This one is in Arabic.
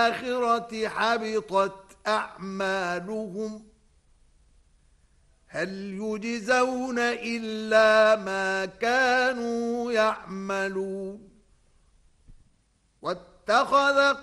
الآخرة حبطت أعمالهم هل يجزون إلا ما كانوا يعملون. واتخذ